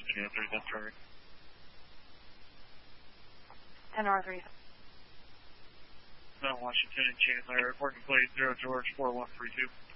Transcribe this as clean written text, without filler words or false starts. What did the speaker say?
Washington, 37 traffic. 10R3. Washington, Chandler, reporting plate 0 George 4132.